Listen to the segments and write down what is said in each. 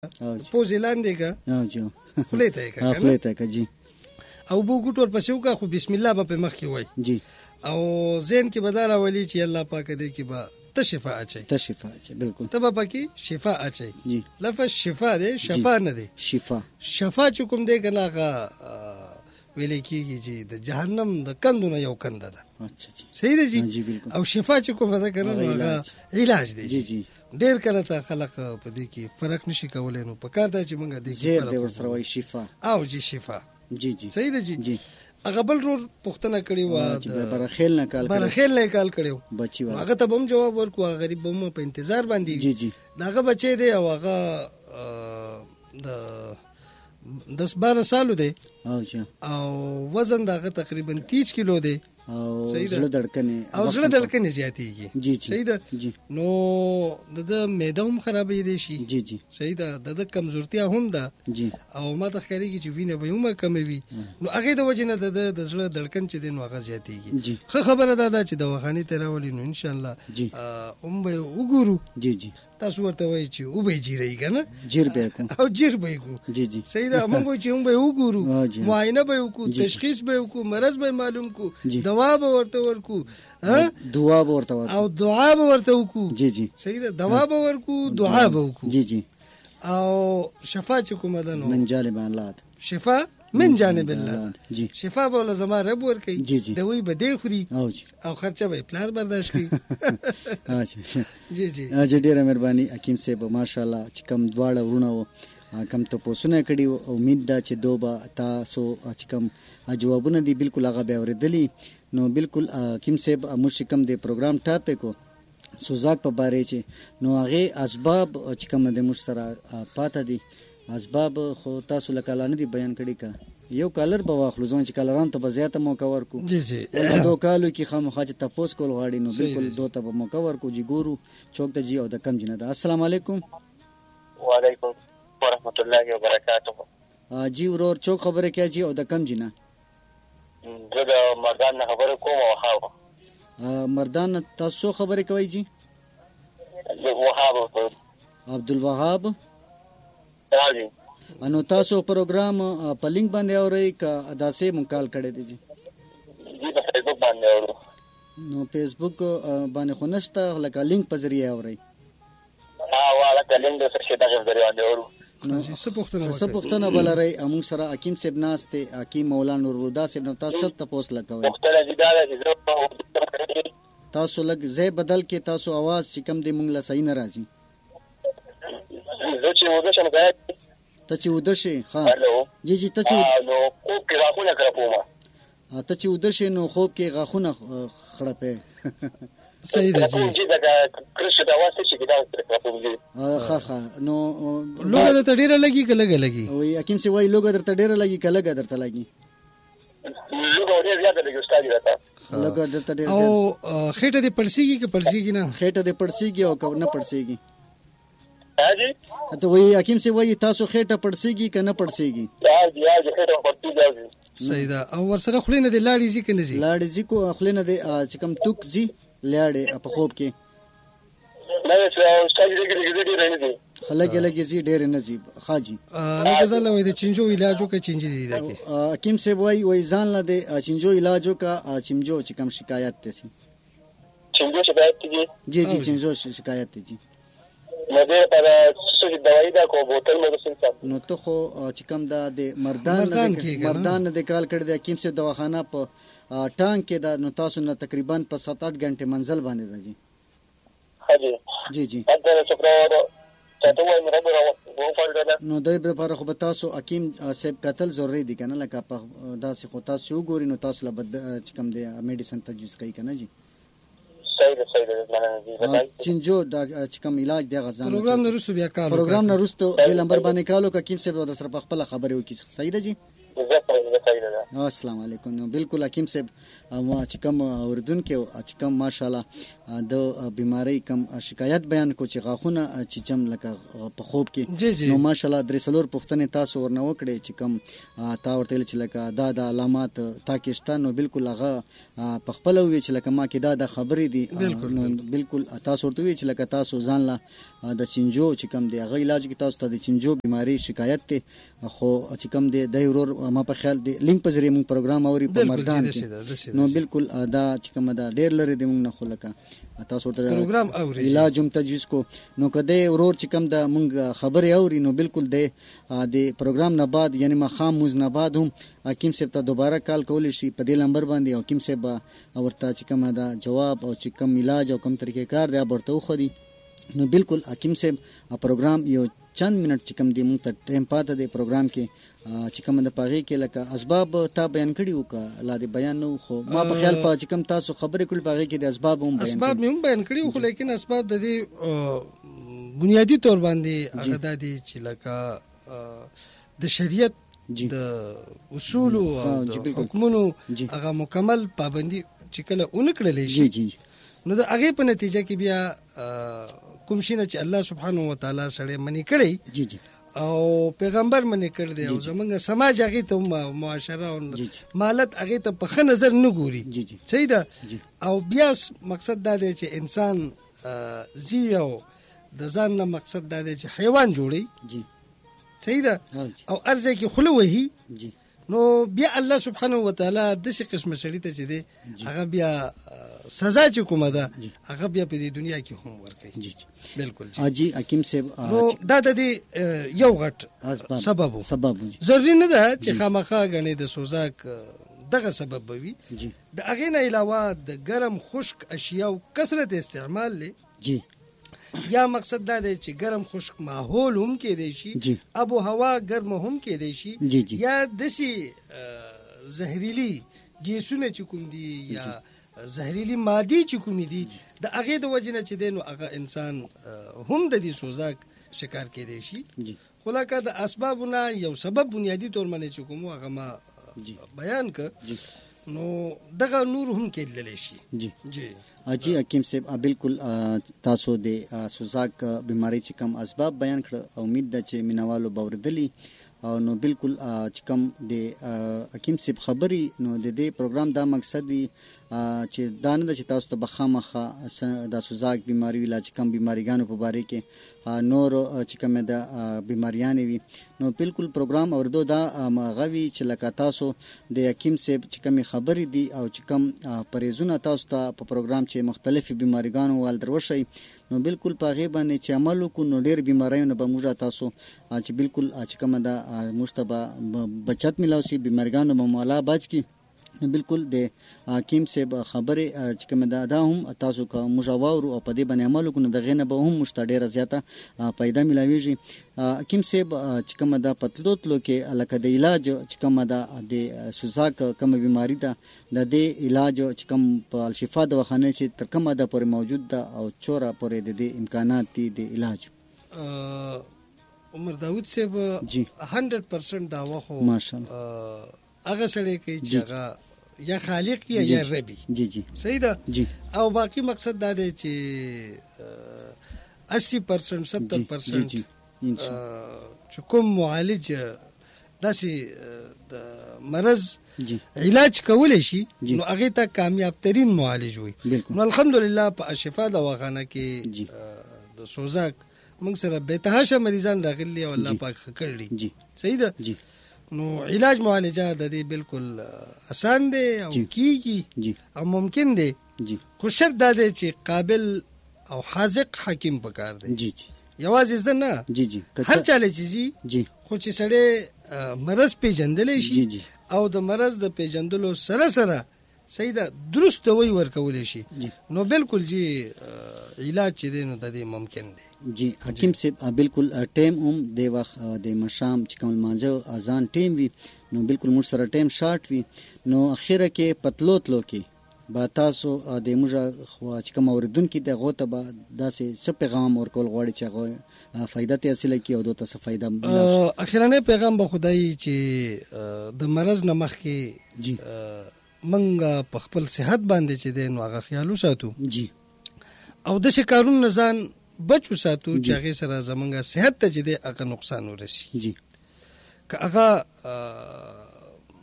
پوز لاندې کا جو خلیته کا خلیته کا جی او بو ګټور پسې وکا خو بسم الله په مخ کې وای جی او ذهن کې بدل اولی چې الله پاک دې کې با ته شفا اچي بالکل ته به پکې شفا اچي جی لفظ شفا دې شفا نه دې شفا چې کوم دې کنه ویلې کېږي چې د جهنم د کندونه یو کنده ده. اچھا جی صحیح ده جی بالکل. او شفا چې کومه ده کنه هغه علاج دی. جی جی ډېر کله ته خلک په دې کې فرق نشي کولای، نو په کار ده چې موږ دې زیر دې ورسره وایي شفا او جی شفا. جی جی صحیح ده جی. جی هغه بل رور پښتنه کړی و د برخیل نه کال کړو بچي و هغه ته بم جواب ورکو، غریب بم په انتظار باندې. جی جی داغه بچی دی او هغه د 10-12 سالو دی او وزن داغه تقریبا 30 کیلو دی او زړه دړکنې زیاتېږي. جی جی صحیح ده جی. نو د معده هم خرابې دي شي. جی جی صحیح ده. د کمزورتیا هم ده جی. او ما ته ښکارېږي چې وینه به هم کموي، نو هغه د وجه نه د زړه دړکن چې دی نو هغه زیاتېږي. ښه خبره ده چې دواخانې ته راولي نو ان شاء الله هم به وګورو. جی جی تاسو ورته وایي چې او به جیرې کنه جیر به کو او جیر به کو. جی جی صحیح ده. موږ چې هم به وګورو، معاینه به وکړو، تشخیص به وکړو، مرض به معلوم کو، دوا به ورته ورکو، دعا به ورته او دعا به ورته وکړو. جی جی صحیح ده. دوا به ورکو، دعا به وکړو. جی جی. او شفا چې کومه ده نو من جانب الله، شفا من جانب الله. جی. شفا به له زما رب ورکي. جی جی. دوی به دی خوري او خرچه به پلار برداشت کوي. جی جی. ډیره مهرباني حکیم صاحب، ماشاءالله چې کم دواړه ورونه و کم ته پوسونه کړي، امید ده چې دوبه تاسو چې کم جوابونه دي بالکل هغه به اوریدلی. نو بالکل حکیم صاحب موږ کم دی پروګرام ټاپک سوزاک په باره چې نو هغه اسباب چې کم د موږ سره پاته دي، اسباب خو تاسو لکالانه دي بیان کړي. کا یو کالر به واخلو ځون چې کالران ته به زیاته موقع ورکو. جی جی. دو کالو کې خامخا چې تاسو کول غواړي نو بالکل دوه ته به موقع ورکو. جی ګورو چوک ته جی او د کم جنه ده. السلام علیکم. وعلیکم ورحمۃ اللہ وبرکاتہ. جی ورور چوک خبره کیا جی او د کم جنه زه د مردان نه خبره کوم. او مردان تاسو خبره کوي جی؟ وهاب عبدالوهاب. جی. انو تاسو پروګرام په لینک باندې اورئ که داسې مونږ کال کړی دی؟ جی په فیسبوک باندې اورو. نو فیسبوک باندې خو نشته، لکه لینک په ذریعه اورئ؟ لکه لینک د څه دغه ذریعه باندې اورو. څه پوښتنه بلرئ موږ سره حکیم صاحب ناست دی، حکیم مولانا نورالهدی صاحب نو تاسو ته پوښتنه لکوئ. تاسو لږ ځای بدل کې، تاسو आवाज چې کم دی مونږ له صحیح نه راځي. زه چې وده شم ته چې وده شي. ها جی جی. ته چې خوب کې غاښونه خرابوم. ته چې وده شي نو خوب کې غاښونه خرابې. صحیح ده جی. ها نو لوګه درته ډیره لګي که لږه لګي؟ وایي حکیم صاحب وایي لوګه درته ډیره لګي که لږه درته لګي؟ لوګه ډیره زیاته لګي استاد راته. لوګه درته ډیره او خېټه دې پړسیږي که پړسیږي نه؟ خېټه دې پړسیږي او که نه پړسیږي؟ حاجی ته وایي حکیم صاحب وایي تاسو خېټه پړسیږي که نه پړسیږي؟ حاجی خېټه پړسیږي. صحیح ده. او ورسره خولې نه دې لاړې ځي که نه ځي؟ لاړې ځي کو خولې نه دې چې کوم توک ځي لاړې په خوب کې؟ خلک لګي زی ډېر نه زی خاجي. لکه زله وای د چنجو علاج وکړه. چنجي دی دکې حکیم صاحب وای ځان له د چنجو علاج وکړه. چنجو چې کوم شکایت ته سي؟ چنجو شکایت دي. جی جی چنجو شکایت دي. نو دې پر څه دوايي دا کو بوتل مې وسنځم. نو ته خو چې کوم د مردان د کال کړ د حکیم صاحب دواخانه په ټانک کې دا نو تاسو نه تقریبا په 7-8 غنټه منزل باندې راځي. جی جی. نو دای په لپاره خو به تاسو حکیم صاحب قتل ضروري دي کنه، لکه په داسې خو تاسو وګورئ نو تاسو له بد چې کوم دی میډیسن تجویز کوي کنه جی. صحیح ده. چنجو دا چې کوم علاج دی غزان پروګرام نه رسو بیا کال پروګرام نه رسو د نمبر باندې کالو حکیم صاحب د سره په خپل خبرې وکړي. صحیح ده جی. السلام علیکم. بالکل حکیم صاحب چې کوم اوردونکو چې کوم ماشاءالله د بیماری کم شکایت بیان کو چې غاښونه چې چم لکه په خوب کې نو ماشاءالله درې څلور پوښتنې تاسو ورنه وکړي چې کوم تا ورته چې لکه دا د علامات تا کې شته نو بالکل هغه په خپل وی چې لکه ما کې دا د خبرې دي نو بالکل تاسو ورته وی چې لکه تاسو ځان لا د چنجو چې کوم دی هغه علاج کې تاسو ته د چنجو بیماری شکایت ته خو چې کوم دی د ورور ما په خیال دی لینک په ذریعہ موږ پروګرام اوري په مردان کې نو بالکل دا چې کوم دا ډیر لري دی موږ نه خلکه تاسو ته پروګرام اوري علاج هم تجویز کو نو کده ورور چې کوم دا موږ خبري اوري نو بالکل د پروګرام نه بعد یعنی ما خام موز نه بعد هم حکیم صاحب ته دوباره کال کول شي په دې نمبر باندې او حکیم صاحب ورته چې کوم دا جواب او چې کوم علاج او کوم طریقې کار دی ورته خو دی نو بالکل حکیم صاحب پروګرام یو چند منټ چې کوم دی موږ ته ټایم پاته دی پروګرام کې چې کوم د پاغي کې لکه اسباب تا بیان کړي وکړه لا دې بیان نو خو ما په خیال په چې کوم تاسو خبرې کول پاغي کې د اسباب هم بیان کړي خو لیکن اسباب د دې بنیادی تور باندې هغه د دې چې لکه د شریعت د اصول او د حکمونو هغه مکمل پابندي چې کله اونکړلې شي جی نو د هغه په نتیجه کې بیا کوم شي نه چې الله سبحانه و تعالی سره منی کړی جی او پیغمبر منی کړ دی او زمونږ سماج هغه ته معاشره او مالت هغه ته په ښه نظر نه ګوري صحیح ده او بیا مقصد دا دی چې انسان زیو د ځان نه مقصد دا دی چې حیوان جوړي صحیح ده او ارزه کې خلو وهي نو بیا الله سبحانه و تعالی د څه قسم سړی ته چې دی هغه بیا سزا چې کومه ده هغه بیا په دې دنیا کې هم ورکړي بالکل اجي حکیم صاحب دا د یو غټ سبب ضروري نه ده چې خامخا غني د سوزاک دغه سبب وي د هغه نه علاوه د ګرم خشک اشیاء کثرت استعمال لې یا مقصد دا دی چې ګرم خشک ماحول هم کې دی شي ابو هوا ګرم هم کې دی شي یا دسی زهريلي ګیسونه چې کوم دي یا زهريلي مادي چې کوم دي د هغه د وجنه چې دینو هغه انسان هم د دې سوزاک شکار کې دی شي خلاصه د اسبابونه یو سبب بنیادی تور باندې چې کوم هغه ما بیان ک نو دغه نور هم کېدل شي جی اجي حکیم صاحب بالکل تاسو د سوزاک بیماری چې کوم اسباب بیان کړ امید ده چې مینوالو باوردلی او نو بالکل چې کوم د حکیم صاحب خبري نو د دې پروګرام دا مقصد دی چې دانه د چې تاسو ته بخامخه د سوزاک بیماری علاج کوم بیماریګانو په باره کې نور چې کوم د بیماریانې وي نو بالکل پروګرام اوردو دا غوي چې لکه تاسو د حکیم صاحب چې کوم خبري دي او چې کوم پریزونه تاسو ته په پروګرام چې مختلفي بیماریګانو ول دروشي نو بالکل په غي باندې چې عمل کو نو ډېر بیماریونه به موږ تاسو چې بالکل چې کوم د مشتبه بچت ملاوي بیماریګانو به مولا بچ کی بالکل د حکیم صاحب خبره چې کوم دا هم تاسو کا مجاور او په دې باندې عمل کو نه د غنه به هم مشتډه زیاته پیدا ملاويږي حکیم صاحب چې کوم دا پتلوتلو کې الکه د علاج چې کوم دا د سوزاک کوم بیماری ده د دې علاج چې کوم په الشفا دواخانه چې تر کومه ده پر موجود ده او چوره پر د امکانات دي د علاج عمر داوود صاحب 100% دا وخو ماشاءالله هغه سره کې چې یا خالق یا ربي جی صحیح ده او باقی مقصد دا دی چې 80% 70% چې کوم معالج داسې د مرض علاج کولای شي نو هغه ته کامیاب ترين معالج وي نو الحمدلله په شفا دواخانه کې د سوزاک موږ سره به تهاشه مریضان راغلي او الله پاک خکړي صحیح ده نو علاج معالجه د دې بالکل آسان دی او کیږي او ممکن دی خو شرط دا دی چې قابل او حاذق حکیم پکار دی یوازې زه نه هر چاله چیزي خو چې سړی مرض پیژندلی شي او د مرض د پیژندلو سره سره صحیح ده درست دوی ورکول شي نو بالکل جی علاج چې دی نو د دې ممکن دی جی حکیم صاحب بالکل ټیم هم د وخت د مشام چې کوم مانځو اذان ټیم وي نو بالکل موږ سره ټیم شارټ وي نو اخیره کې پتلوتلو کې با تاسو د موږ خو چې کوم اوریدونکو د غوته به داسې څه پیغام ورکول غواړي چې هغه فائدہ ته حاصله کی او دوته څه فائدہ اخیرانه پیغام به خدای چې د مرض نه مخکې جی منګه په خپل صحت باندې چې د نو هغه خیال وساتو جی او د شکارونو ځان بچو ساتو چې هغه سره زمونږه صحت ته چې د هغه نقصان ورسي جی که هغه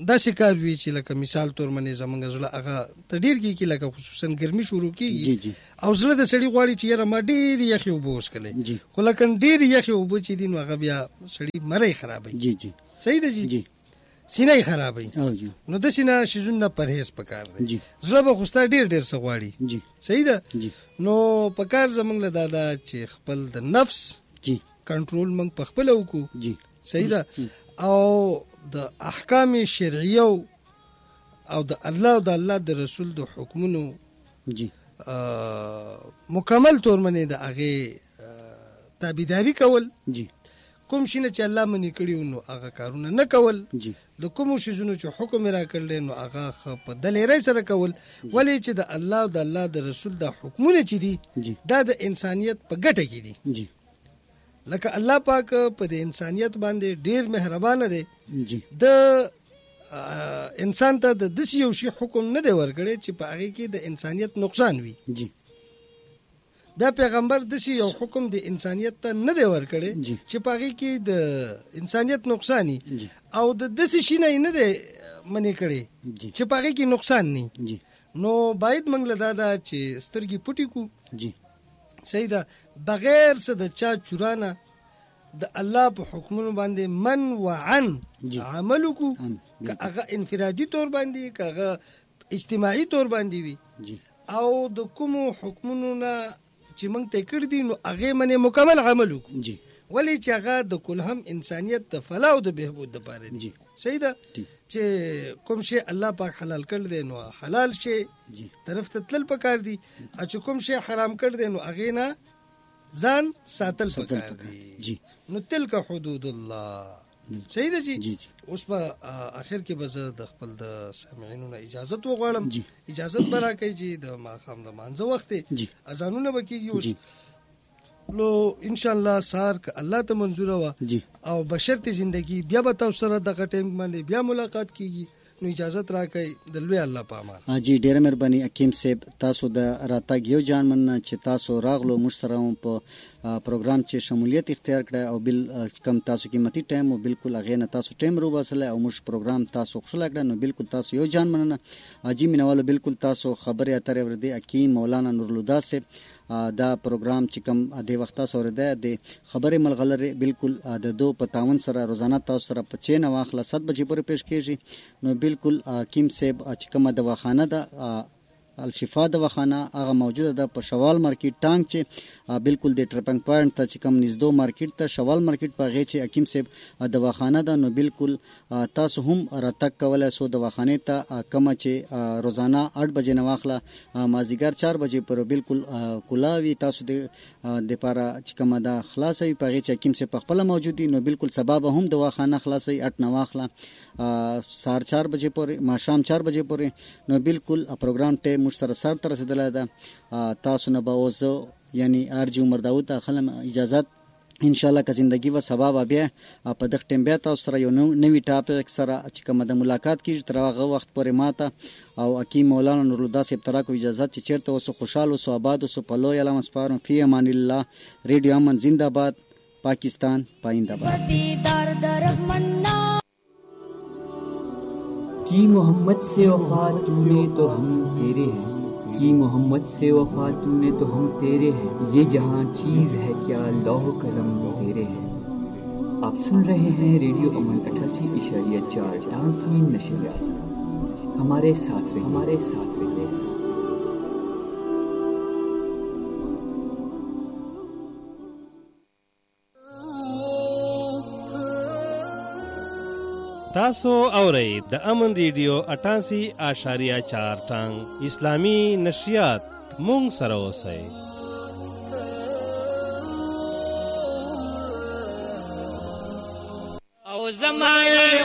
داسې کار وي چې لکه مثال تور منې زمونږ زړه هغه ته ډېر کېږي، لکه خصوصا ګرمي شروع کېږي او زړه د سړي غواړي چې یاره ما ډېرې یخې اوبه وڅښلې، خو لکه ډېرې یخې اوبه چې دي نو هغه بیا سړي مری خرابوي. صحیح ده جی، سینه یې خرابوي. نو داسې نه شیزونه پرهیز پکار دی. زړه به خو ستا ډېر څه غواړي. صحیح ده. نو پکار زمونږ له دا ده چې خپل د نفس کنټرول موږ په خپله وکړو. صحیح ده. او د احکام شرعیه او د الله او د الله د رسول د حکمونو مکمل طور باندې د هغې تابعداري کول. کوم شي نه چې الله منې کړي نو هغه کارونه نه کول. د کومو شیزونو چې حکم یې راکړلی نو هغه ښه په دلیرۍ سره کول. ولې چې د الله او د الله د رسول د حکمونه چې دي دا د انسانیت په ګټه کې دي. لکه الله پاک په د انسانیت باندې ډیر مهربانه دی. د انسان ته د داسې یو شي حکم نه دی ورکړی چې په هغې کې د انسانیت نقصان وي. دا پیغمبر داسې یو حکم د انسانیت ته نه دی ورکړی چې په هغې کې د انسانیت نقصان وي او د داسې شي نه یې نه دی منې کړی چې په هغې کې نقصان نه. نو باید موږ له دا ده چې سترګې پټې کړو. صحیح ده. بغیر څه د چا چورانه د الله په حکمونو باندې من وعن عمل وکړو، که هغه انفرادي طور باندې که هغه اجتماعي طور باندې وي، او د کومو حکمونو نه چې موږ ته کړي دي نو هغې منې مکمل عمل وکړو. ولې چې هغه د کل هم انسانیت د فلاح او د بهبود دپاره دي. صحیح ده. چې کوم شی الله پاک حلال کړ دی نو حلال شی طرف ته تلل پکار دي، او چې کوم شی حرام کړ دی نو هغې نه ځان ساتل پکار دي. نو تلک حدود الله. صحیح ده جی. اوس په آخر کې به زه د خپل د سامعینو نه اجازت وغواړم. اجازت به راکوئ چې د ماښام د مانځه وخت دی، اذانونه به کېږي اوس. نو انشاءالله سهار که الله ته منظوره وه او بشرط زندگی بیا به تاسو سره دغه ټایم باندې بیا ملاقات کیږي. نو اجازت راکړئ د لوی الله په امان. جی ډېره مهرباني حکیم صاحب، تاسو د راتګ یو جان مننه چې تاسو راغلو موږ سره په پروګرام چې شمولیت اختیار کړی او بل کم تاسو قیمتي ټایم او بالکل هغې نه تاسو ټایم روباسلی او موږ پروګرام تاسو خوشحاله کړه. نو بالکل تاسو یو جان مننه. جی مینوالو بالکل تاسو خبرې اترې اورېدې. حکیم مولانا نورالهدی صاحب دا پروګرام چې کوم د وخت تاسو اورېدی د خبرې ملغلرې بالکل د دو په تعاون سره روزانه تاسو سره په 6 نه واخله 7 بجې پورې پیش کېږي. نو بالکل حکیم صاحب چې کومه دواخانه ده الشفا دواخانه هغه موجوده ده په شوال مارکیټ ټانک چې بالکل د ټرپنګ پوینټ ته چې کوم نږدې مارکیټ ته شوال مارکیټ په هغې چې حکیم صاحب دواخانه ده. نو بالکل تاسو هم راتګ کولی سو دواخانې ته کومه چې روزانه 8 بجې نه واخله مازدیګر 4 بجې پورې بالکل کلا وي. تاسو دپاره چې کومه ده خلاصه وي په هغې چې حکیم صاحب پخپله موجود دي. نو بالکل سبا به هم دواخانه خلاصوي 8 نه واخله سهار 4 بجې پورې ماښام 4 بجې پورې. نو بالکل پروګرام ټایم موږ سره سر ته رسېدلی ده. تاسو نه به اوس یعنی آرجی عمر داود ته اخلم اجازت انشاءالله که زندگی و سبا به بیا په دغه ټایم بیا تاسو سره یو نوي ټاپک سره چې کومه د ملاقات کېږي تر هغه وخت پورې ماته او حکیم مولانا نورالهدی صاحب ته راکړو اجازت چې چېرته اوسو خوشحال اوسو آباد اوسو په لوی علم سپارم. فی امان الله. ریډیو امن زنده باد. پاکستان پائندہ باد. کی محمد سے وفا تو نے تو ہم تیرے ہیں، کی محمد سے وفا تو نے تو ہم تیرے ہیں، یہ جہاں چیز ہے کیا لوح قلم تیرے ہیں. آپ سن رہے ہیں ریڈیو امن 88.4 ٹانک کی نشریات. ہمارے ساتھ رہیے. تاسو اورئ د امن ریډیو 88.4 ټنګ اسلامی نشریات. مونږ سره اوسئ. او زمانه